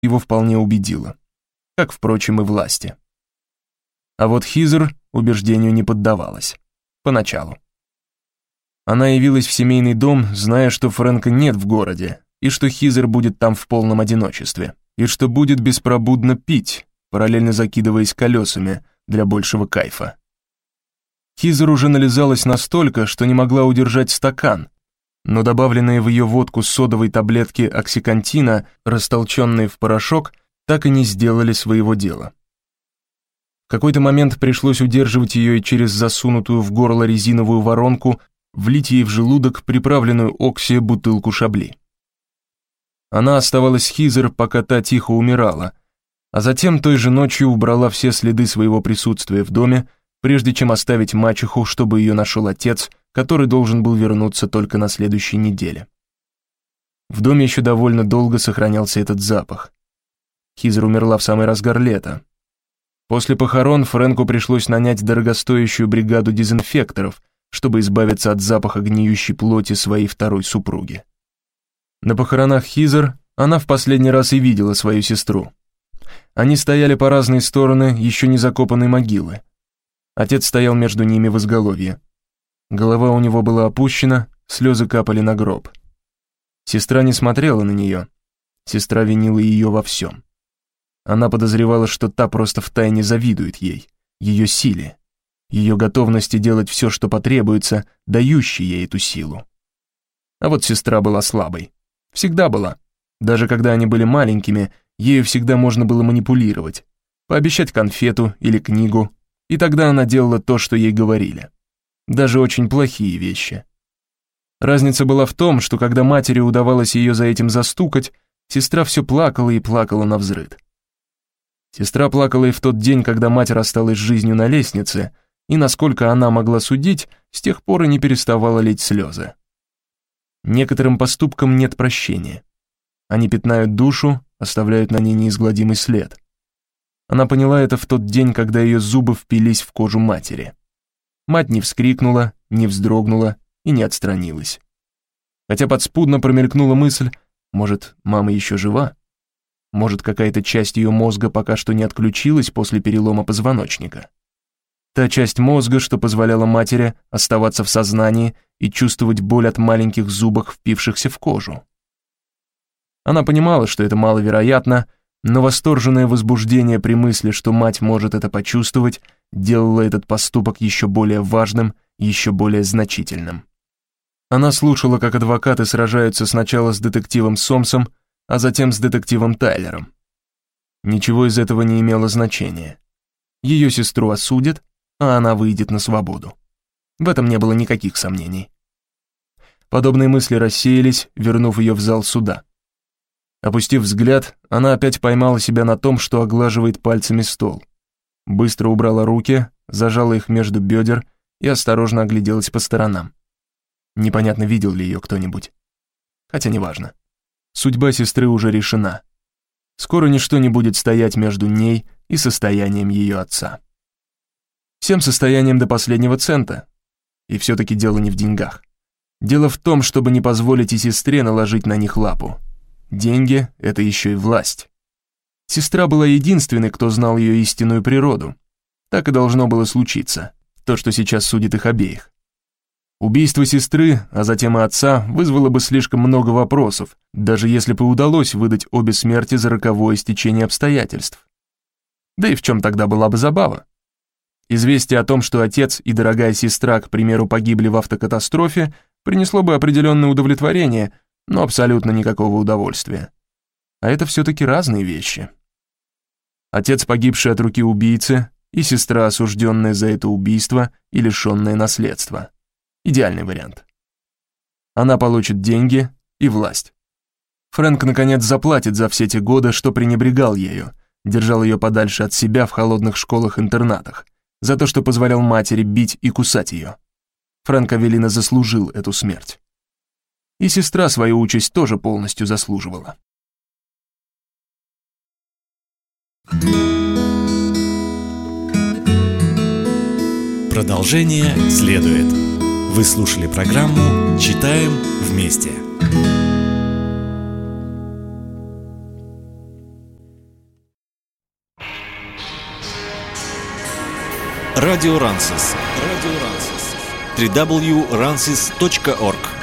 его вполне убедила, как, впрочем, и власти. А вот Хизер убеждению не поддавалась. Поначалу. Она явилась в семейный дом, зная, что Фрэнка нет в городе, и что Хизер будет там в полном одиночестве, и что будет беспробудно пить, параллельно закидываясь колесами для большего кайфа. Хизер уже нализалась настолько, что не могла удержать стакан, но добавленные в ее водку содовой таблетки оксикантина, растолченные в порошок, так и не сделали своего дела. В какой-то момент пришлось удерживать ее и через засунутую в горло резиновую воронку влить ей в желудок приправленную окси бутылку шабли. Она оставалась с Хизер, пока та тихо умирала, а затем той же ночью убрала все следы своего присутствия в доме, прежде чем оставить мачеху, чтобы ее нашел отец, который должен был вернуться только на следующей неделе. В доме еще довольно долго сохранялся этот запах. Хизер умерла в самый разгар лета. После похорон Фрэнку пришлось нанять дорогостоящую бригаду дезинфекторов, чтобы избавиться от запаха гниющей плоти своей второй супруги. На похоронах Хизер она в последний раз и видела свою сестру. Они стояли по разные стороны еще не закопанной могилы. Отец стоял между ними в изголовье. Голова у него была опущена, слезы капали на гроб. Сестра не смотрела на нее. Сестра винила ее во всем. Она подозревала, что та просто втайне завидует ей, ее силе, ее готовности делать все, что потребуется, дающей ей эту силу. А вот сестра была слабой. Всегда была. Даже когда они были маленькими, ею всегда можно было манипулировать, пообещать конфету или книгу, и тогда она делала то, что ей говорили. Даже очень плохие вещи. Разница была в том, что когда матери удавалось ее за этим застукать, сестра все плакала и плакала навзрыд. Сестра плакала и в тот день, когда мать рассталась с жизнью на лестнице, и, насколько она могла судить, с тех пор и не переставала лить слезы. Некоторым поступкам нет прощения. Они пятнают душу, оставляют на ней неизгладимый след. Она поняла это в тот день, когда ее зубы впились в кожу матери. Мать не вскрикнула, не вздрогнула и не отстранилась. Хотя подспудно промелькнула мысль, может, мама еще жива? Может, какая-то часть ее мозга пока что не отключилась после перелома позвоночника? Та часть мозга, что позволяла матери оставаться в сознании и чувствовать боль от маленьких зубов, впившихся в кожу. Она понимала, что это маловероятно, но восторженное возбуждение при мысли, что мать может это почувствовать, делало этот поступок еще более важным, еще более значительным. Она слушала, как адвокаты сражаются сначала с детективом Сомсом, а затем с детективом Тайлером. Ничего из этого не имело значения. Ее сестру осудят, а она выйдет на свободу. В этом не было никаких сомнений. Подобные мысли рассеялись, вернув ее в зал суда. Опустив взгляд, она опять поймала себя на том, что оглаживает пальцами стол. Быстро убрала руки, зажала их между бедер и осторожно огляделась по сторонам. Непонятно, видел ли ее кто-нибудь. Хотя неважно. Судьба сестры уже решена. Скоро ничто не будет стоять между ней и состоянием ее отца. Всем состоянием до последнего цента. И все-таки дело не в деньгах. Дело в том, чтобы не позволить и сестре наложить на них лапу. Деньги — это еще и власть. Сестра была единственной, кто знал ее истинную природу. Так и должно было случиться, то, что сейчас судит их обеих. Убийство сестры, а затем и отца, вызвало бы слишком много вопросов, даже если бы удалось выдать обе смерти за роковое стечение обстоятельств. Да и в чем тогда была бы забава? Известие о том, что отец и дорогая сестра, к примеру, погибли в автокатастрофе, принесло бы определенное удовлетворение, но абсолютно никакого удовольствия. А это все-таки разные вещи. Отец, погибший от руки убийцы, и сестра, осужденная за это убийство и лишенная наследства. Идеальный вариант. Она получит деньги и власть. Фрэнк, наконец, заплатит за все те годы, что пренебрегал ею, держал ее подальше от себя в холодных школах-интернатах, за то, что позволял матери бить и кусать ее. Фрэнк Авелина заслужил эту смерть. И сестра свою участь тоже полностью заслуживала. Продолжение следует. Вы слушали программу «Читаем вместе». Радио Рансис. www.ransis.org